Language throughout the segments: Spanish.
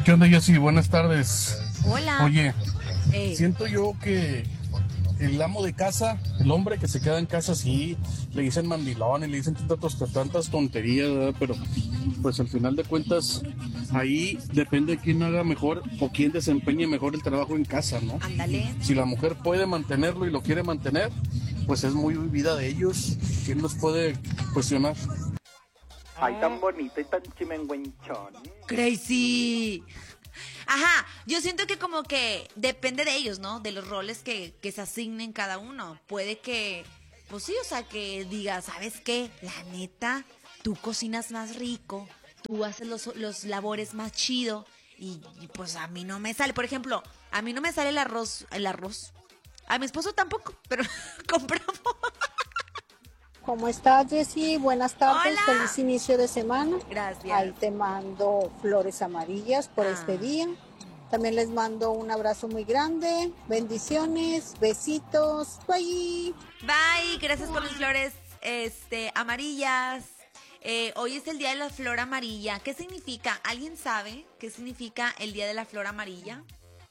¿Qué onda, Jessy? Buenas tardes. Hola. Oye, Eh, siento yo que el amo de casa, el hombre que se queda en casa, sí, le dicen mandilón y le dicen tantas tonterías, ¿verdad? Pero pues al final de cuentas, ahí depende de quién haga mejor o quién desempeñe mejor el trabajo en casa, ¿no? ándale. Si la mujer puede mantenerlo y lo quiere mantener, pues es muy vida de ellos. ¿Quién nos puede cuestionar? Ay, tan bonito y tan chimenguenchón. Crazy. Ajá, yo siento que como que depende de ellos, ¿no? De los roles que se asignen cada uno. Puede que, pues sí, o sea, que diga, ¿sabes qué? La neta, tú cocinas más rico, tú haces los labores más chido y pues a mí no me sale. Por ejemplo, a mí no me sale el arroz. A mi esposo tampoco, pero compramos. ¿Cómo estás, Jessy? Buenas tardes, Hola. feliz inicio de semana. Ahí Gracias. te mando flores amarillas por este Ah. día. También les mando un abrazo muy grande, bendiciones, besitos, bye. Bye, gracias por las flores amarillas. Hoy es el día de la flor amarilla. ¿Qué significa? ¿Alguien sabe qué significa el día de la flor amarilla?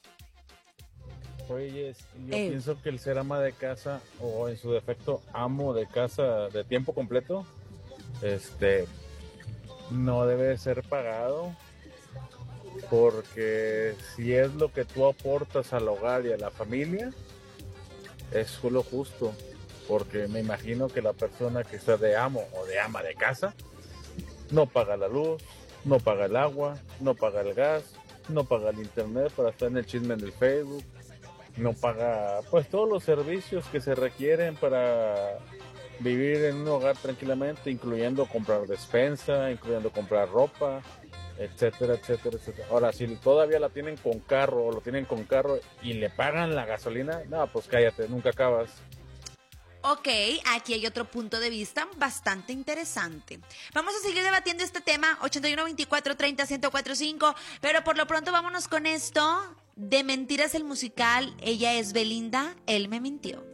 Oye, yo Eh, pienso que el ser ama de casa o en su defecto amo de casa de tiempo completo, este, no debe ser pagado porque si es lo que tú aportas al hogar y a la familia, es solo justo, porque me imagino que la persona que está de amo o de ama de casa no paga la luz, no paga el agua, no paga el gas, no paga el internet para estar en el chisme del Facebook, no paga pues todos los servicios que se requieren para vivir en un hogar tranquilamente, incluyendo comprar despensa, incluyendo comprar ropa, etcétera, etcétera, etcétera. Ahora, si todavía la tienen con carro o lo tienen con carro y le pagan la gasolina, no, pues cállate, nunca acabas. ok, aquí hay otro punto de vista bastante interesante. Vamos a seguir debatiendo este tema, 81 24 30 1045, pero por lo pronto vámonos con esto de Mentiras el musical. Ella es Belinda, él me mintió.